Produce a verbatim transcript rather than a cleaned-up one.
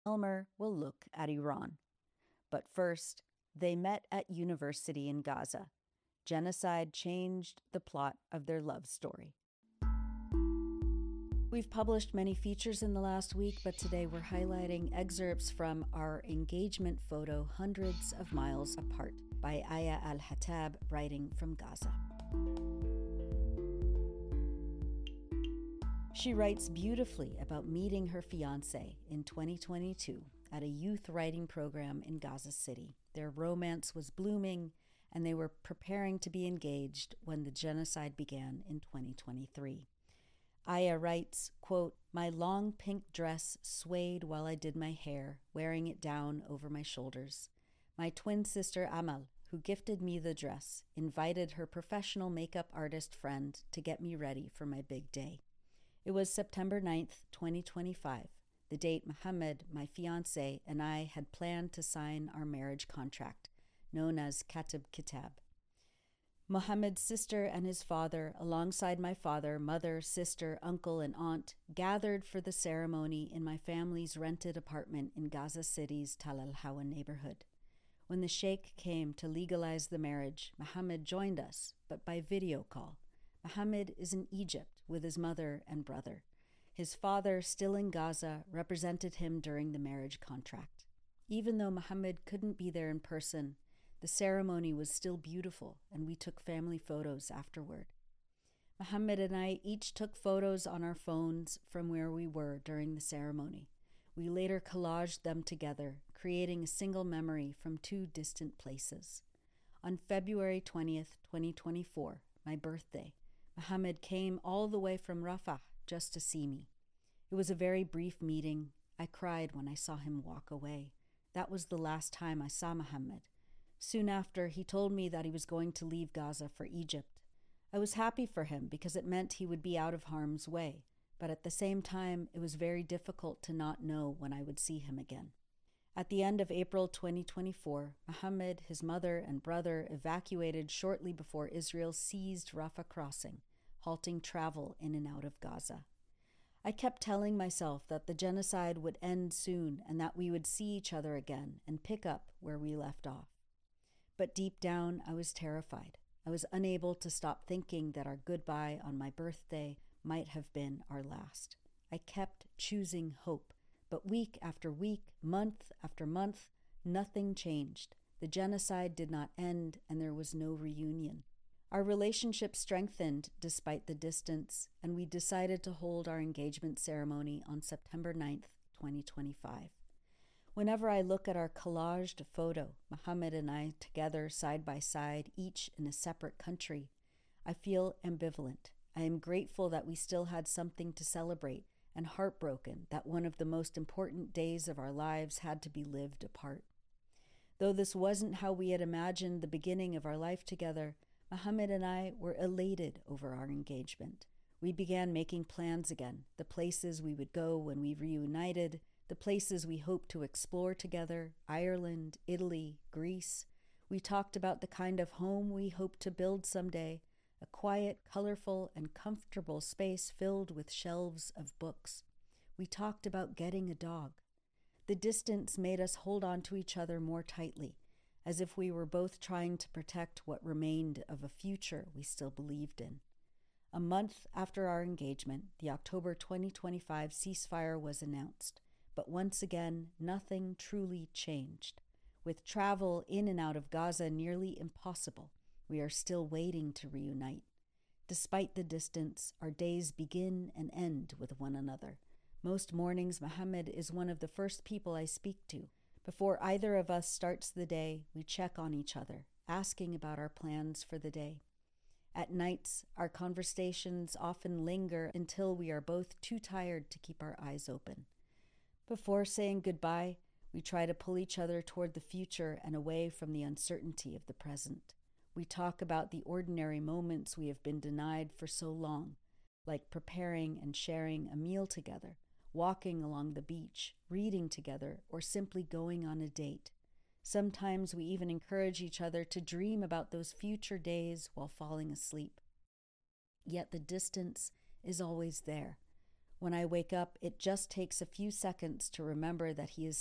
Elmer will look at Iran. But first, they met at university in Gaza. Genocide changed the plot of their love story. We've published many features in the last week, but today we're highlighting excerpts from our engagement photo, Hundreds of Miles Apart, by Aya Al-Hattab, writing from Gaza. She writes beautifully about meeting her fiancé in twenty twenty-two at a youth writing program in Gaza City. Their romance was blooming, and they were preparing to be engaged when the genocide began in twenty twenty-three. Aya writes, quote, "My long pink dress swayed while I did my hair, wearing it down over my shoulders. My twin sister Amal, who gifted me the dress, invited her professional makeup artist friend to get me ready for my big day. It was September ninth, twenty twenty-five, the date Mohammed, my fiancé, and I had planned to sign our marriage contract, known as Katib Kitab. Mohammed's sister and his father, alongside my father, mother, sister, uncle, and aunt, gathered for the ceremony in my family's rented apartment in Gaza City's Tal al-Hawa neighborhood. When the sheikh came to legalize the marriage, Mohammed joined us, but by video call. Mohammed is in Egypt with his mother and brother. His father, still in Gaza, represented him during the marriage contract. Even though Mohammed couldn't be there in person, the ceremony was still beautiful, and we took family photos afterward. Mohammed and I each took photos on our phones from where we were during the ceremony. We later collaged them together, creating a single memory from two distant places. On February twentieth, twenty twenty-four, my birthday, Mohammed came all the way from Rafah just to see me. It was a very brief meeting. I cried when I saw him walk away. That was the last time I saw Mohammed. Soon after, he told me that he was going to leave Gaza for Egypt. I was happy for him because it meant he would be out of harm's way, but at the same time, it was very difficult to not know when I would see him again. At the end of April twenty twenty-four, Mohammed, his mother, and brother evacuated shortly before Israel seized Rafah crossing, halting travel in and out of Gaza. I kept telling myself that the genocide would end soon and that we would see each other again and pick up where we left off. But deep down, I was terrified. I was unable to stop thinking that our goodbye on my birthday might have been our last. I kept choosing hope, but week after week, month after month, nothing changed. The genocide did not end, and there was no reunion. Our relationship strengthened despite the distance, and we decided to hold our engagement ceremony on September ninth, twenty twenty-five. Whenever I look at our collaged photo, Mohammed and I together side by side, each in a separate country, I feel ambivalent. I am grateful that we still had something to celebrate, and heartbroken that one of the most important days of our lives had to be lived apart. Though this wasn't how we had imagined the beginning of our life together, Mohammed and I were elated over our engagement. We began making plans again, the places we would go when we reunited, the places we hoped to explore together, Ireland, Italy, Greece. We talked about the kind of home we hoped to build someday, a quiet, colorful, and comfortable space filled with shelves of books. We talked about getting a dog. The distance made us hold on to each other more tightly, as if we were both trying to protect what remained of a future we still believed in. A month after our engagement, the October twenty twenty-five ceasefire was announced. But once again, nothing truly changed. With travel in and out of Gaza nearly impossible, we are still waiting to reunite. Despite the distance, our days begin and end with one another. Most mornings, Mohammed is one of the first people I speak to. Before either of us starts the day, we check on each other, asking about our plans for the day. At nights, our conversations often linger until we are both too tired to keep our eyes open. Before saying goodbye, we try to pull each other toward the future and away from the uncertainty of the present. We talk about the ordinary moments we have been denied for so long, like preparing and sharing a meal together, walking along the beach, reading together, or simply going on a date. Sometimes we even encourage each other to dream about those future days while falling asleep. Yet the distance is always there. When I wake up, it just takes a few seconds to remember that he is